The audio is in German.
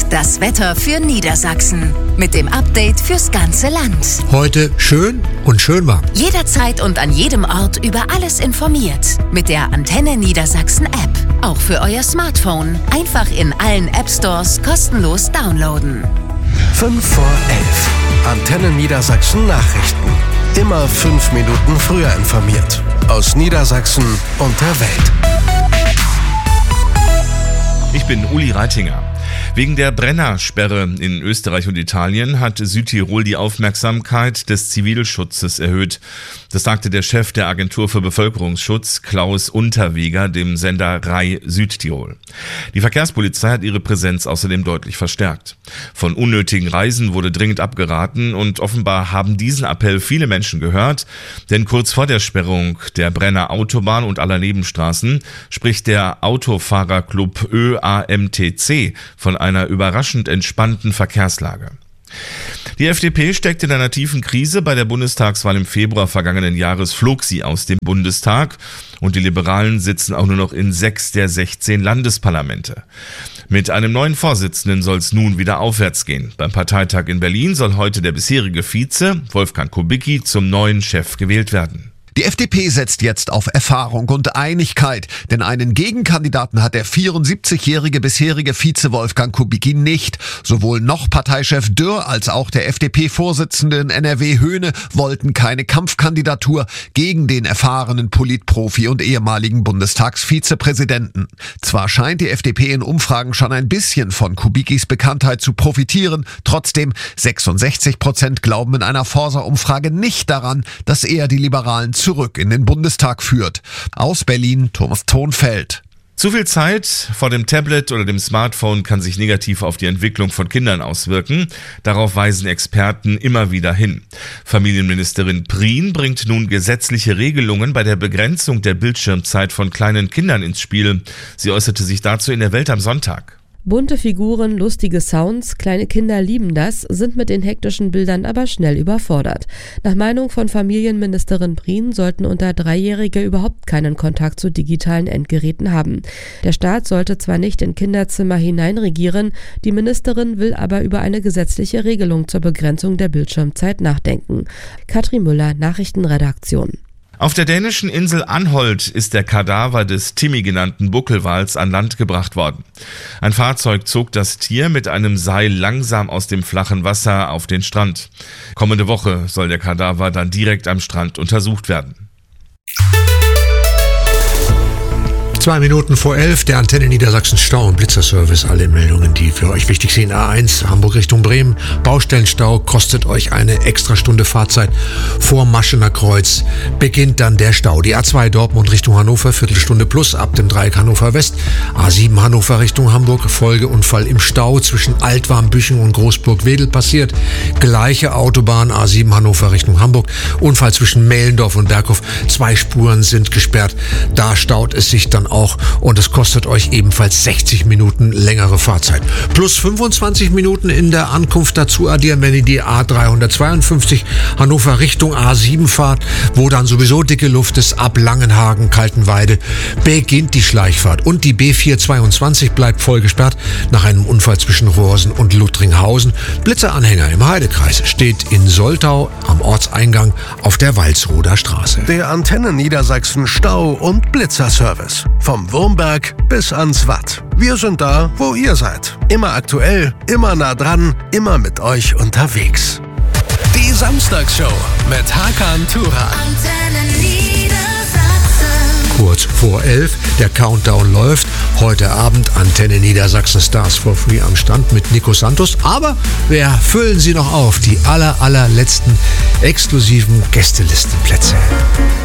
das Wetter für Niedersachsen. Mit dem Update fürs ganze Land. Heute schön und schön warm. Jederzeit und an jedem Ort über alles informiert. Mit der Antenne Niedersachsen App. Auch für euer Smartphone. Einfach in allen App Stores kostenlos downloaden. 5 vor 11. Antenne Niedersachsen Nachrichten. Immer 5 Minuten früher informiert. Aus Niedersachsen und der Welt. Ich bin Uli Reitinger. Wegen der Brennersperre in Österreich und Italien hat Südtirol die Aufmerksamkeit des Zivilschutzes erhöht. Das sagte der Chef der Agentur für Bevölkerungsschutz, Klaus Unterweger, dem Sender RAI Südtirol. Die Verkehrspolizei hat ihre Präsenz außerdem deutlich verstärkt. Von unnötigen Reisen wurde dringend abgeraten und offenbar haben diesen Appell viele Menschen gehört, denn kurz vor der Sperrung der Brenner Autobahn und aller Nebenstraßen spricht der Autofahrerclub ÖAMTC von einer überraschend entspannten Verkehrslage. Die FDP steckt in einer tiefen Krise. Bei der Bundestagswahl im Februar vergangenen Jahres flog sie aus dem Bundestag und die Liberalen sitzen auch nur noch in 6 der 16 Landesparlamente. Mit einem neuen Vorsitzenden soll es nun wieder aufwärts gehen. Beim Parteitag in Berlin soll heute der bisherige Vize, Wolfgang Kubicki, zum neuen Chef gewählt werden. Die FDP setzt jetzt auf Erfahrung und Einigkeit, denn einen Gegenkandidaten hat der 74-jährige bisherige Vize Wolfgang Kubicki nicht. Sowohl noch Parteichef Dürr als auch der FDP-Vorsitzende in NRW Höhne wollten keine Kampfkandidatur gegen den erfahrenen Politprofi und ehemaligen Bundestagsvizepräsidenten. Zwar scheint die FDP in Umfragen schon ein bisschen von Kubickis Bekanntheit zu profitieren, trotzdem 66% glauben in einer Forsa-Umfrage nicht daran, dass er die Liberalen zurück in den Bundestag führt. Aus Berlin, Thomas Thonfeld. Zu viel Zeit vor dem Tablet oder dem Smartphone kann sich negativ auf die Entwicklung von Kindern auswirken. Darauf weisen Experten immer wieder hin. Familienministerin Prien bringt nun gesetzliche Regelungen bei der Begrenzung der Bildschirmzeit von kleinen Kindern ins Spiel. Sie äußerte sich dazu in der Welt am Sonntag. Bunte Figuren, lustige Sounds, kleine Kinder lieben das, sind mit den hektischen Bildern aber schnell überfordert. Nach Meinung von Familienministerin Prien sollten unter 3-Jährige überhaupt keinen Kontakt zu digitalen Endgeräten haben. Der Staat sollte zwar nicht in Kinderzimmer hineinregieren, die Ministerin will aber über eine gesetzliche Regelung zur Begrenzung der Bildschirmzeit nachdenken. Katrin Müller, Nachrichtenredaktion. Auf der dänischen Insel Anholt ist der Kadaver des Timmy genannten Buckelwals an Land gebracht worden. Ein Fahrzeug zog das Tier mit einem Seil langsam aus dem flachen Wasser auf den Strand. Kommende Woche soll der Kadaver dann direkt am Strand untersucht werden. 2 Minuten vor 11, der Antenne Niedersachsen Stau- und Blitzerservice. Alle Meldungen, die für euch wichtig sind. A1, Hamburg Richtung Bremen. Baustellenstau kostet euch eine extra Stunde Fahrzeit. Vor Maschener Kreuz beginnt dann der Stau. Die A2 Dortmund Richtung Hannover, Viertelstunde plus ab dem Dreieck Hannover West. A7 Hannover Richtung Hamburg, Folgeunfall im Stau zwischen Altwarmbüchen und Großburg-Wedel passiert. Gleiche Autobahn, A7 Hannover Richtung Hamburg. Unfall zwischen Mehlendorf und Berghof. 2 Spuren sind gesperrt. Da staut es sich dann auch und es kostet euch ebenfalls 60 Minuten längere Fahrzeit. Plus 25 Minuten in der Ankunft dazu addieren, wenn ihr die A352 Hannover Richtung A7 fahrt, wo dann sowieso dicke Luft ist. Ab Langenhagen, Kaltenweide beginnt die Schleichfahrt und die B422 bleibt voll gesperrt nach einem Unfall zwischen Rohrsen und Luttringhausen. Blitzeranhänger im Heidekreis steht in Soltau am Ortseingang auf der Walsroder Straße. Der Antenne Niedersachsen Stau- und Blitzerservice. Vom Wurmberg bis ans Watt. Wir sind da, wo ihr seid. Immer aktuell, immer nah dran, immer mit euch unterwegs. Die Samstagsshow mit Hakan Turan. Antenne Niedersachsen. Kurz vor 11, der Countdown läuft. Heute Abend Antenne Niedersachsen Stars for Free am Stand mit Nico Santos. Aber wir füllen sie noch auf, die allerletzten exklusiven Gästelistenplätze.